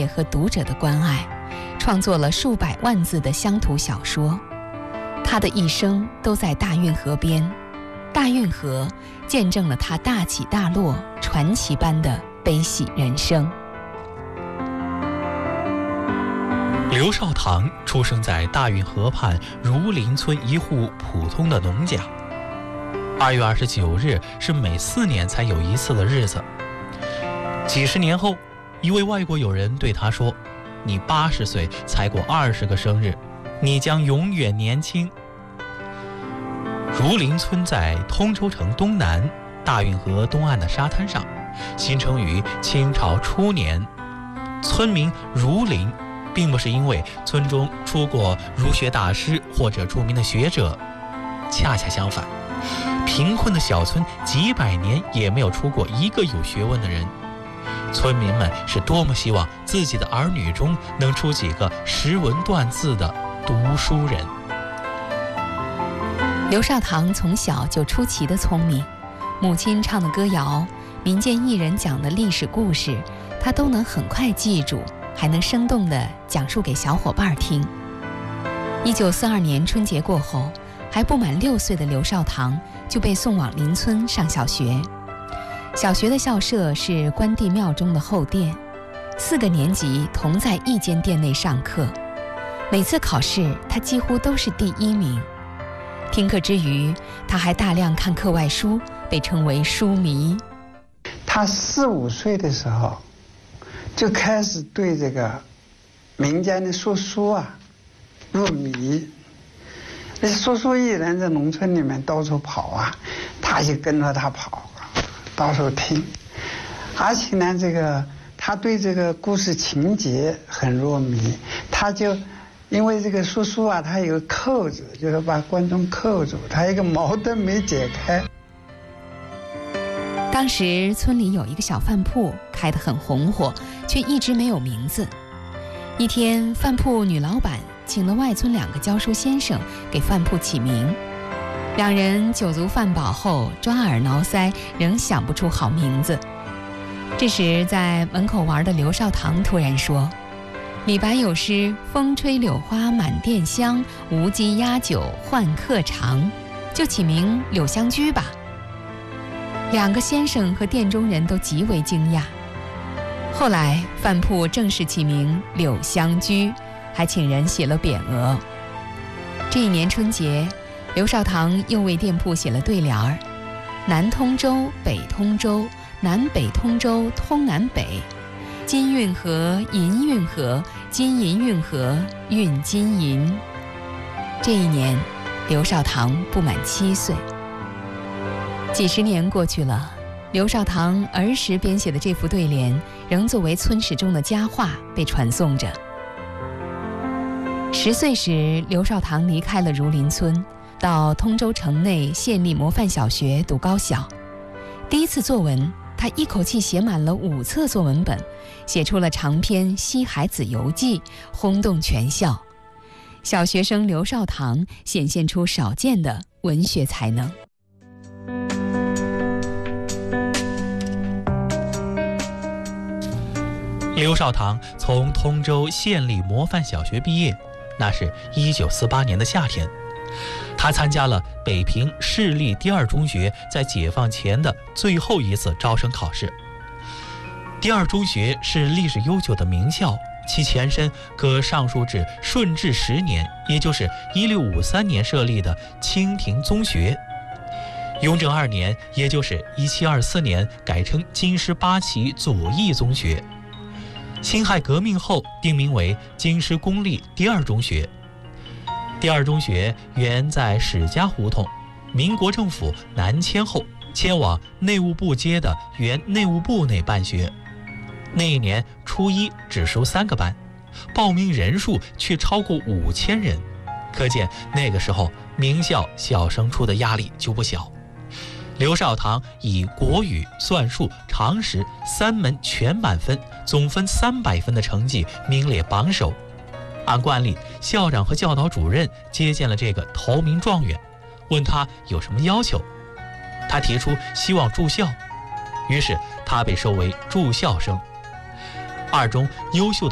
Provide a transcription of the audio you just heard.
业和读者的关爱，创作了数百万字的乡土小说。他的一生都在大运河边，大运河见证了他大起大落、传奇般的悲喜人生。 刘少棠出生在大运河畔儒林村一户普通的农家。2月29日是每4年才有一次的日子。几十年后，一位外国友人对他说：“你80岁才过20个生日，你将永远年轻。”儒林村在通州城东南大运河东岸的沙滩上，形成于清朝初年。村名儒林并不是因为村中出过儒学大师或者著名的学者，恰恰相反，贫困的小村几百年也没有出过一个有学问的人。村民们是多么希望自己的儿女中能出几个识文断字的读书人。 刘少棠从小就出奇的聪明，母亲唱的歌谣、民间艺人讲的历史故事，他都能很快记住，还能生动地讲述给小伙伴听。1942年春节过后，还不满6岁的刘少棠就被送往邻村上小学。小学的校舍是关帝庙中的后殿，4个年级同在一间店内上课。每次考试，他几乎都是第1名。听课之余，他还大量看课外书，被称为书迷。 他4、5岁的时候，就开始对这个民间的说书啊入迷。那说书艺人在农村里面到处跑啊，他就跟着他跑，到处听。而且呢，他对这个故事情节很入迷，他就因为这个说书啊，他有扣子，就是把观众扣住，他一个矛盾没解开。 当时村里有一个小饭铺开得很红火，却一直没有名字。一天，饭铺女老板请了外村2个教书先生给饭铺起名。2人酒足饭饱后抓耳挠腮，仍想不出好名字。这时在门口玩的刘少棠突然说：“李白有诗风吹柳花满店香，无鸡压酒换客尝，就起名柳香居吧。”2个先生和店中人都极为惊讶。后来饭铺正式起名柳香居，还请人写了匾额。这一年春节，刘少棠又为店铺写了对联儿：南通州北通州，南北通州通南北，金运河银运河，金银运河运金银。这一年，刘少棠不满7岁。几十年过去了，刘少棠儿时编写的这副对联仍作为村史中的佳话被传颂着。10岁时，刘少棠离开了儒林村，到通州城内县立模范小学读高小。第一次作文，他一口气写满了5册作文本，写出了长篇《西海子游记》，轰动全校。小学生刘少棠显现出少见的文学才能。 刘少棠从通州县立模范小学毕业，那是1948年的夏天。他参加了北平市立第2中学在解放前的最后一次招生考试。第2中学是历史悠久的名校，其前身可上溯至顺治10年，也就是1653年设立的清廷宗学。雍正2年，也就是1724年，改称京师8旗左翼宗学。辛亥革命后定名为京师公立第2中学。第2中学原在史家胡同，民国政府南迁后迁往内务部街的原内务部内办学。那一年初一只收3个班，报名人数却超过5000人，可见那个时候名校小升初的压力就不小。刘少棠以国语、算术、常识3门全满分，总分300分的成绩名列榜首。按惯例，校长和教导主任接见了这个头名状元，问他有什么要求。他提出希望住校，于是他被收为住校生。2中优秀的